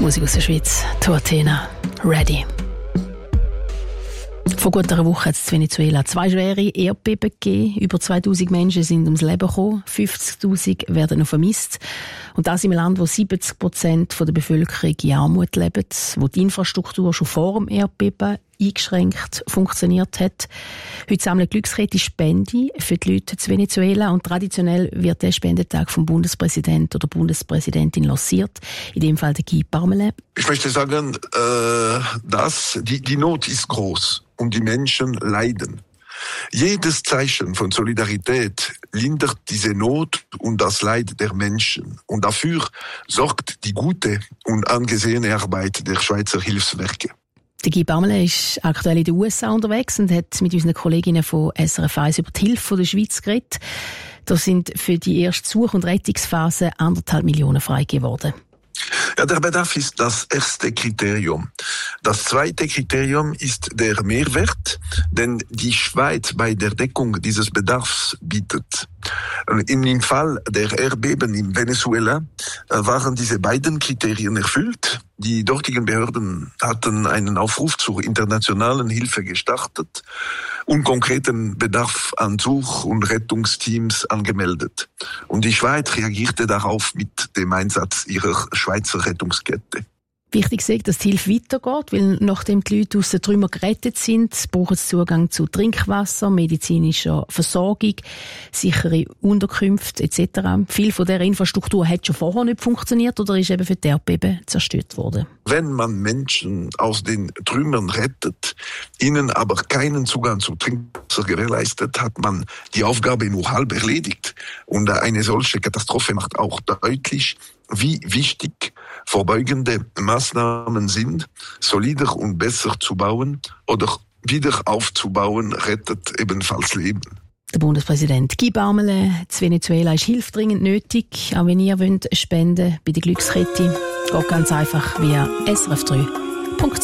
Musik aus der Schweiz. To Athena, Ready. Vor gut einer Woche hat es in Venezuela 2 schwere Erdbeben gegeben. Über 2000 Menschen sind ums Leben gekommen. 50'000 werden noch vermisst. Und das in einem Land, wo 70% der Bevölkerung in Armut lebt, wo die Infrastruktur schon vor dem Erdbeben eingeschränkt funktioniert hat. Heute sammeln Glückskette Spende für die Leute in Venezuela und traditionell wird der Spendetag vom Bundespräsident oder Bundespräsidentin lanciert. In dem Fall der Guy Parmelin. Ich möchte sagen, dass die Not ist groß und die Menschen leiden. Jedes Zeichen von Solidarität lindert diese Not und das Leid der Menschen. Und dafür sorgt die gute und angesehene Arbeit der Schweizer Hilfswerke. Der Guy Parmelin ist aktuell in den USA unterwegs und hat mit unseren Kolleginnen von SRF 1 über die Hilfe der Schweiz geredet. Da sind für die erste Such- und Rettungsphase 1,5 Millionen freigegeben worden. Ja, der Bedarf ist das erste Kriterium. Das zweite Kriterium ist der Mehrwert, den die Schweiz bei der Deckung dieses Bedarfs bietet. Im Fall der Erdbeben in Venezuela waren diese beiden Kriterien erfüllt. Die dortigen Behörden hatten einen Aufruf zur internationalen Hilfe gestartet und konkreten Bedarf an Such- und Rettungsteams angemeldet. Und die Schweiz reagierte darauf mit dem Einsatz ihrer Schweizer Rettungskette. Wichtig ist, dass die Hilfe weitergeht, weil nachdem die Leute aus den Trümmern gerettet sind, brauchen sie Zugang zu Trinkwasser, medizinischer Versorgung, sichere Unterkünfte etc. Viel von dieser Infrastruktur hat schon vorher nicht funktioniert oder ist eben für die Erdbeben zerstört worden. Wenn man Menschen aus den Trümmern rettet, ihnen aber keinen Zugang zu Trinkwasser gewährleistet, hat man die Aufgabe nur halb erledigt. Und eine solche Katastrophe macht auch deutlich, wie wichtig vorbeugende Maßnahmen sind. Solider und besser zu bauen oder wieder aufzubauen, rettet ebenfalls Leben. Der Bundespräsident Guy Parmelin, in Venezuela ist Hilfe dringend nötig. Auch wenn ihr wollt spenden bei der Glückskette, geht ganz einfach via srf3.ch.